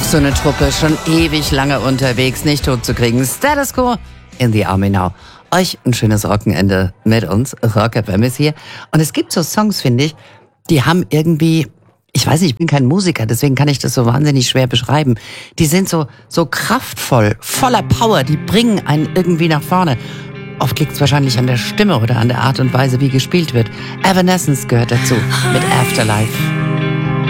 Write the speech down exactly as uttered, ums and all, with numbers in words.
Auch so eine Truppe, schon ewig lange unterwegs, nicht tot zu kriegen. Status Quo in the Army Now. Euch ein schönes Wochenende mit uns. Rock F M ist hier. Und es gibt so Songs, finde ich, die haben irgendwie, ich weiß nicht, ich bin kein Musiker, deswegen kann ich das so wahnsinnig schwer beschreiben. Die sind so, so kraftvoll, voller Power, die bringen einen irgendwie nach vorne. Oft liegt es wahrscheinlich an der Stimme oder an der Art und Weise, wie gespielt wird. Evanescence gehört dazu mit Afterlife.